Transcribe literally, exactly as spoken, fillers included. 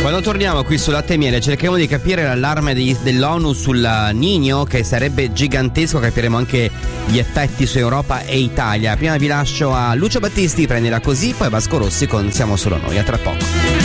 Quando torniamo qui su Latte e Miele cercheremo di capire l'allarme degli, dell'ONU sul Niño, che sarebbe gigantesco, capiremo anche gli effetti su Europa e Italia. Prima vi lascio a Lucio Battisti, prendila così, poi Vasco Rossi con Siamo solo noi. A tra poco.